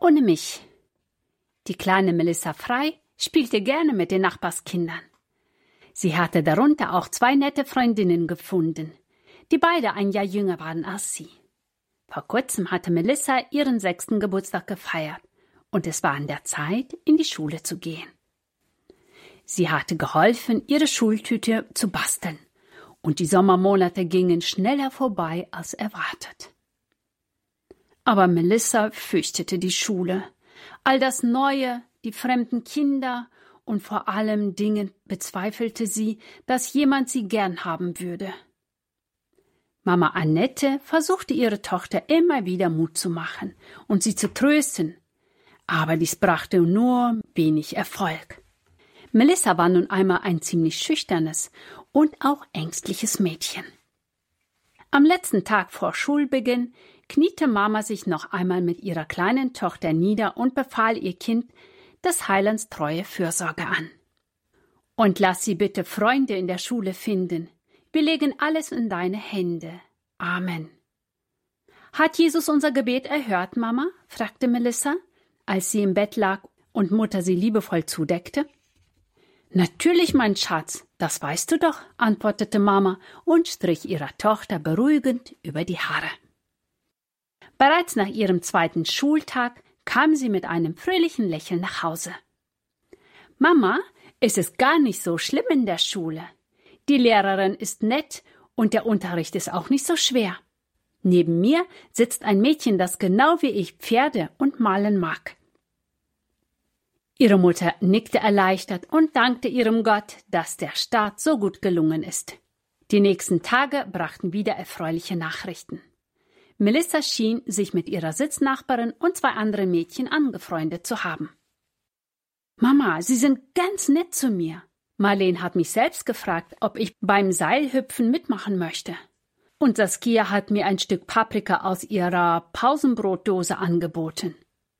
ohne mich. Die kleine Melissa Frey spielte gerne mit den Nachbarskindern. Sie hatte darunter auch 2 nette Freundinnen gefunden, die beide ein Jahr jünger waren als sie. Vor kurzem hatte Melissa ihren 6. Geburtstag gefeiert und es war an der Zeit, in die Schule zu gehen. Sie hatte geholfen, ihre Schultüte zu basteln und die Sommermonate gingen schneller vorbei als erwartet. Aber Melissa fürchtete die Schule, all das Neue, die fremden Kinder und vor allem Dingen bezweifelte sie, dass jemand sie gern haben würde. Mama Annette versuchte ihre Tochter immer wieder Mut zu machen und sie zu trösten, aber dies brachte nur wenig Erfolg. Melissa war nun einmal ein ziemlich schüchternes und auch ängstliches Mädchen. Am letzten Tag vor Schulbeginn kniete Mama sich noch einmal mit ihrer kleinen Tochter nieder und befahl ihr Kind des Heilands treue Fürsorge an. Und lass sie bitte Freunde in der Schule finden. Wir legen alles in deine Hände. Amen. Hat Jesus unser Gebet erhört, Mama? Fragte Melissa, als sie im Bett lag und Mutter sie liebevoll zudeckte. Natürlich, mein Schatz, das weißt du doch, antwortete Mama und strich ihrer Tochter beruhigend über die Haare. Bereits nach ihrem 2. Schultag kam sie mit einem fröhlichen Lächeln nach Hause. Mama, es ist gar nicht so schlimm in der Schule. Die Lehrerin ist nett und der Unterricht ist auch nicht so schwer. Neben mir sitzt ein Mädchen, das genau wie ich Pferde und malen mag. Ihre Mutter nickte erleichtert und dankte ihrem Gott, dass der Start so gut gelungen ist. Die nächsten Tage brachten wieder erfreuliche Nachrichten. Melissa schien sich mit ihrer Sitznachbarin und 2 anderen Mädchen angefreundet zu haben. Mama, Sie sind ganz nett zu mir. Marleen hat mich selbst gefragt, ob ich beim Seilhüpfen mitmachen möchte. Und Saskia hat mir ein Stück Paprika aus ihrer Pausenbrotdose angeboten.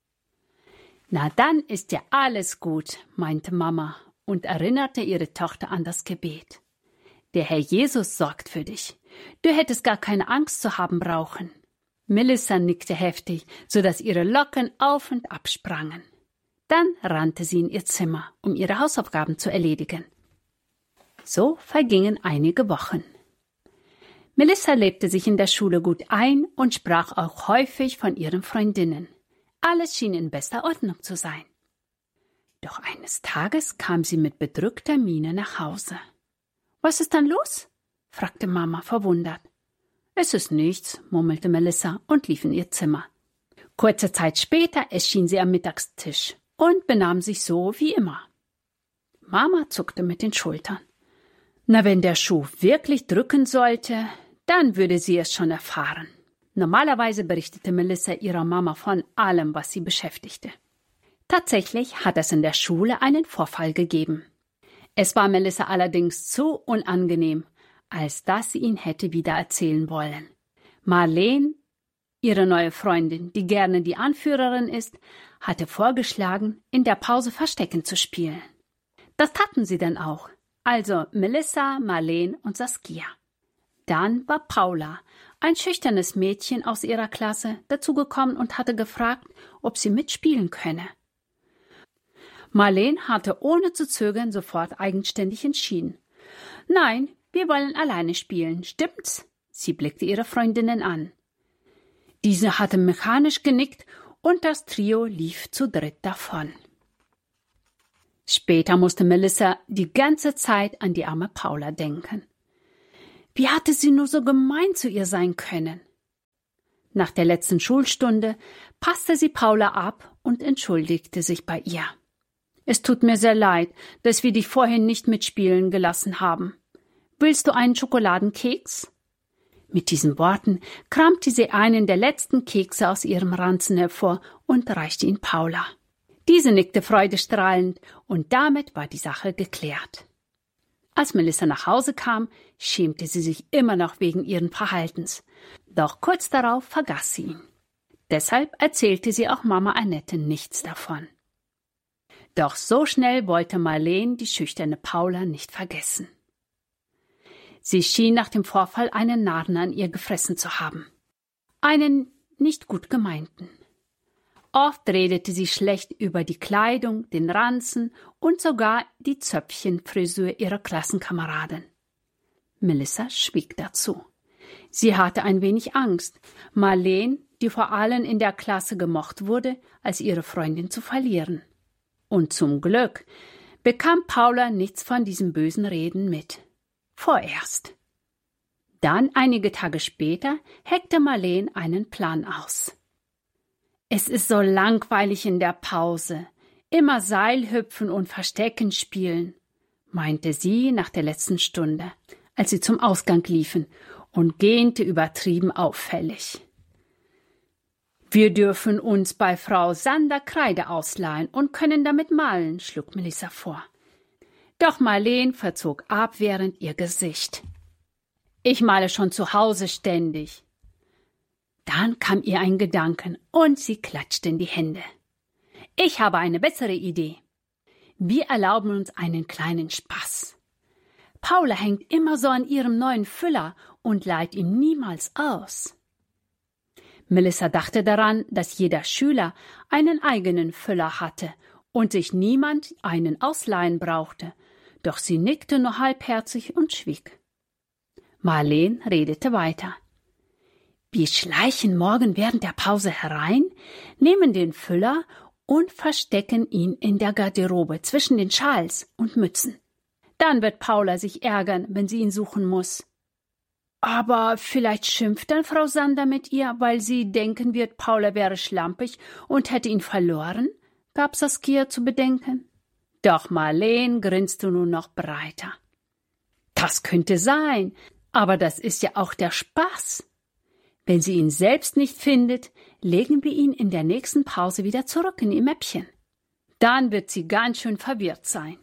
Na, dann ist ja alles gut, meinte Mama und erinnerte ihre Tochter an das Gebet. Der Herr Jesus sorgt für dich. Du hättest gar keine Angst zu haben brauchen. Melissa nickte heftig, so dass ihre Locken auf und ab sprangen. Dann rannte sie in ihr Zimmer, um ihre Hausaufgaben zu erledigen. So vergingen einige Wochen. Melissa lebte sich in der Schule gut ein und sprach auch häufig von ihren Freundinnen. Alles schien in bester Ordnung zu sein. Doch eines Tages kam sie mit bedrückter Miene nach Hause. »Was ist dann los?« fragte Mama verwundert. »Es ist nichts«, murmelte Melissa und lief in ihr Zimmer. Kurze Zeit später erschien sie am Mittagstisch und benahm sich so wie immer. Mama zuckte mit den Schultern. Na, wenn der Schuh wirklich drücken sollte, dann würde sie es schon erfahren. Normalerweise berichtete Melissa ihrer Mama von allem, was sie beschäftigte. Tatsächlich hat es in der Schule einen Vorfall gegeben. Es war Melissa allerdings zu unangenehm, als dass sie ihn hätte wieder erzählen wollen. Marleen, ihre neue Freundin, die gerne die Anführerin ist, hatte vorgeschlagen, in der Pause Verstecken zu spielen. Das taten sie dann auch, also Melissa, Marleen und Saskia. Dann war Paula, ein schüchternes Mädchen aus ihrer Klasse, dazugekommen und hatte gefragt, ob sie mitspielen könne. Marleen hatte ohne zu zögern sofort eigenständig entschieden. »Nein, wir wollen alleine spielen, stimmt's?« Sie blickte ihre Freundinnen an. Diese hatte mechanisch genickt und das Trio lief zu dritt davon. Später musste Melissa die ganze Zeit an die arme Paula denken. Wie hatte sie nur so gemein zu ihr sein können? Nach der letzten Schulstunde passte sie Paula ab und entschuldigte sich bei ihr. »Es tut mir sehr leid, dass wir dich vorhin nicht mitspielen gelassen haben. Willst du einen Schokoladenkeks?« Mit diesen Worten kramte sie einen der letzten Kekse aus ihrem Ranzen hervor und reichte ihn Paula. Diese nickte freudestrahlend und damit war die Sache geklärt. Als Melissa nach Hause kam, schämte sie sich immer noch wegen ihren Verhaltens. Doch kurz darauf vergaß sie ihn. Deshalb erzählte sie auch Mama Annette nichts davon. Doch so schnell wollte Marleen die schüchterne Paula nicht vergessen. Sie schien nach dem Vorfall einen Narren an ihr gefressen zu haben. Einen nicht gut gemeinten. Oft redete sie schlecht über die Kleidung, den Ranzen und sogar die Zöpfchenfrisur ihrer Klassenkameraden. Melissa schwieg dazu. Sie hatte ein wenig Angst, Marleen, die vor allen in der Klasse gemocht wurde, als ihre Freundin zu verlieren. Und zum Glück bekam Paula nichts von diesen bösen Reden mit. Vorerst. Dann, einige Tage später, heckte Marleen einen Plan aus. »Es ist so langweilig in der Pause. Immer Seilhüpfen und Verstecken spielen«, meinte sie nach der letzten Stunde, als sie zum Ausgang liefen, und gähnte übertrieben auffällig. »Wir dürfen uns bei Frau Sander Kreide ausleihen und können damit malen«, schlug Melissa vor. Doch Marleen verzog abwehrend ihr Gesicht. »Ich male schon zu Hause ständig.« Dann kam ihr ein Gedanken und sie klatschte in die Hände. »Ich habe eine bessere Idee. Wir erlauben uns einen kleinen Spaß. Paula hängt immer so an ihrem neuen Füller und leiht ihn niemals aus.« Melissa dachte daran, dass jeder Schüler einen eigenen Füller hatte und sich niemand einen ausleihen brauchte, doch sie nickte nur halbherzig und schwieg. Marleen redete weiter. »Wir schleichen morgen während der Pause herein, nehmen den Füller und verstecken ihn in der Garderobe zwischen den Schals und Mützen. Dann wird Paula sich ärgern, wenn sie ihn suchen muss.« »Aber vielleicht schimpft dann Frau Sander mit ihr, weil sie denken wird, Paula wäre schlampig und hätte ihn verloren?«, gab Saskia zu bedenken. Doch Marleen grinste nur noch breiter. »Das könnte sein, aber das ist ja auch der Spaß. Wenn sie ihn selbst nicht findet, legen wir ihn in der nächsten Pause wieder zurück in ihr Mäppchen. Dann wird sie ganz schön verwirrt sein.«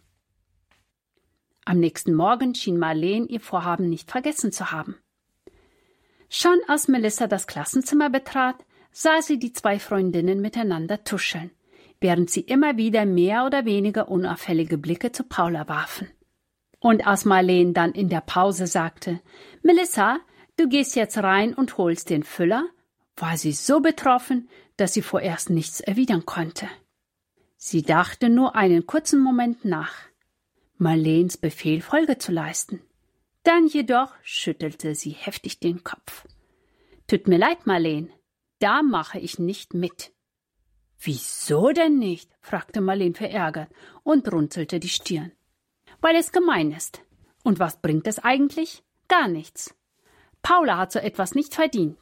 Am nächsten Morgen schien Marleen ihr Vorhaben nicht vergessen zu haben. Schon als Melissa das Klassenzimmer betrat, sah sie die zwei Freundinnen miteinander tuscheln, während sie immer wieder mehr oder weniger unauffällige Blicke zu Paula warfen. Und als Marleen dann in der Pause sagte, »Melissa, du gehst jetzt rein und holst den Füller«, war sie so betroffen, dass sie vorerst nichts erwidern konnte. Sie dachte nur einen kurzen Moment nach, Marleens Befehl Folge zu leisten. Dann jedoch schüttelte sie heftig den Kopf. »Tut mir leid, Marleen, da mache ich nicht mit.« »Wieso denn nicht?«, fragte Marleen verärgert und runzelte die Stirn. »Weil es gemein ist. Und was bringt es eigentlich? Gar nichts. Paula hat so etwas nicht verdient.«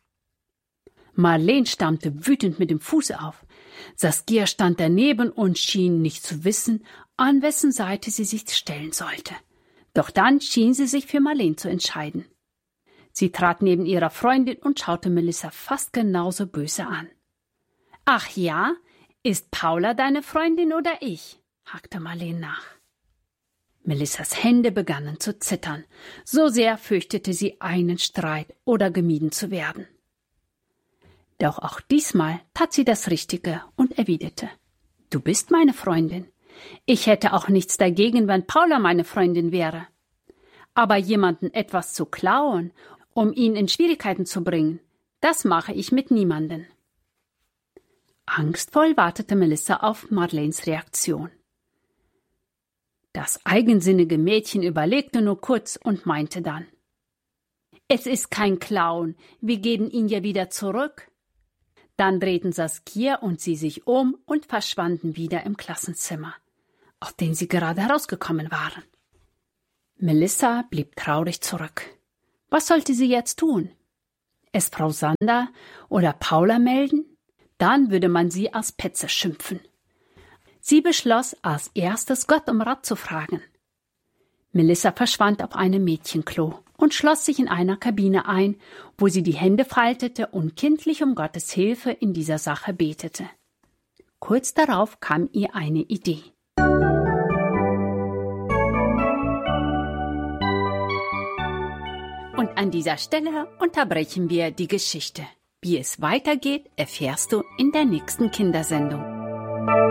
Marleen stampfte wütend mit dem Fuß auf. Saskia stand daneben und schien nicht zu wissen, an wessen Seite sie sich stellen sollte. Doch dann schien sie sich für Marleen zu entscheiden. Sie trat neben ihrer Freundin und schaute Melissa fast genauso böse an. »Ach ja, ist Paula deine Freundin oder ich?«, hakte Marleen nach. Melissas Hände begannen zu zittern. So sehr fürchtete sie einen Streit oder gemieden zu werden. Doch auch diesmal tat sie das Richtige und erwiderte, »Du bist meine Freundin. Ich hätte auch nichts dagegen, wenn Paula meine Freundin wäre. Aber jemanden etwas zu klauen, um ihn in Schwierigkeiten zu bringen, das mache ich mit niemanden.« Angstvoll wartete Melissa auf Marleens Reaktion. Das eigensinnige Mädchen überlegte nur kurz und meinte dann, »Es ist kein Klauen, wir geben ihn ja wieder zurück.« Dann drehten Saskia und sie sich um und verschwanden wieder im Klassenzimmer, aus dem sie gerade herausgekommen waren. Melissa blieb traurig zurück. Was sollte sie jetzt tun? Es Frau Sander oder Paula melden? Dann würde man sie als Petze schimpfen. Sie beschloss, als erstes Gott um Rat zu fragen. Melissa verschwand auf einem Mädchenklo und schloss sich in einer Kabine ein, wo sie die Hände faltete und kindlich um Gottes Hilfe in dieser Sache betete. Kurz darauf kam ihr eine Idee. Und an dieser Stelle unterbrechen wir die Geschichte. Wie es weitergeht, erfährst du in der nächsten Kindersendung.